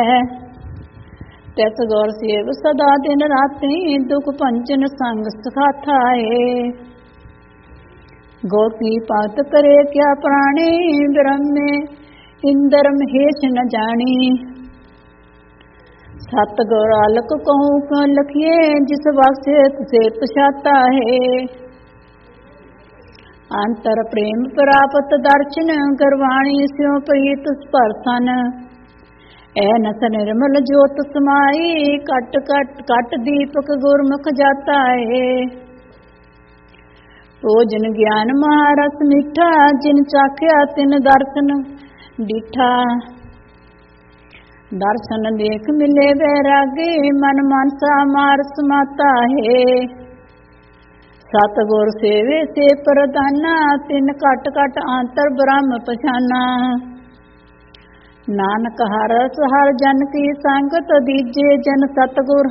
ਤਿਸ ਗੁਰ ਸੇਵ ਸਦਾ ਦਿਨ ਰਾਤੀ, ਦੁਖ ਭੰਜਨ ਸੰਗ ਸਖਾਥਾ ਏ। ਗੁਰ ਕੀ ਭਗਤ ਕਰੇ ਕਿਆ ਪ੍ਰਾਣੀ, ਬ੍ਰਹਮੇ ਇੰਦਰ ਮਹੇਸ਼ ਨ ਜਾਣੀ। ਸਤ ਗੁਰ ਆਲਕ ਕਹੂੰ ਕਿਉ ਲਖੀਏ, ਜਿਸ ਵਾਸੇ ਤੁਸੇ ਪਛਾਤਾ ਹੈ। ਅੰਤਰ ਪ੍ਰੇਮ ਪ੍ਰਾਪਤ ਦਰਸ਼ਨ, ਗਰਵਾਣੀ ਸਿਉ ਪ੍ਰੀਤ ਭਰਤਨ। ਐਨਸ ਨਿਰਮਲ ਜੋਤ ਸਮਾਈ, ਕਟ ਕਟ ਕਟ ਦੀਪਕ ਗੁਰਮੁਖ ਜਾਤਾ ਹੈ। ਭੋਜਨ ਗਿਆਨ ਮਹਾਰਸ ਮਿੱਠਾ, ਜਿਨ ਚਾਖਿਆ ਤਿਨ ਦਰਸ਼ਨ ਡਿਠਾ। ਦਰਸ਼ਨ ਦੇਖ ਮਿਲੇ ਵੈਰਾਗੀ, ਮਨ ਮਾਨਸਾ ਮਾਰ ਸਮਾਤਾ ਹੈ। ਸਤਿਗੁਰ ਸੇਵੇ ਸੇ ਪ੍ਰਧਾਨਾ, ਤਿਨ ਘਟ ਘਟ ਅੰਤਰ ਬ੍ਰਹਮ ਪਛਾਨਾ। ਨਾਨਕ ਹਰ ਹਰ ਜਨ ਕੀ ਸੰਗਤ, ਦੀਜੇ ਜਨ ਸਤਿਗੁਰ